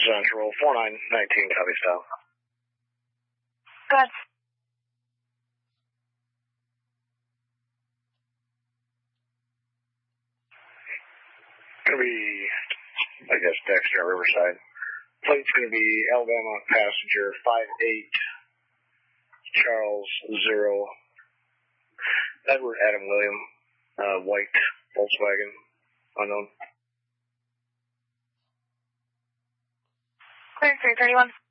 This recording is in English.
Central, 4919, copy style. Good. Gonna be, I guess, Dexter, Riverside. Plate's gonna be Alabama passenger 58 Charles 0 Edward Adam William, white Volkswagen, unknown. Clear 331.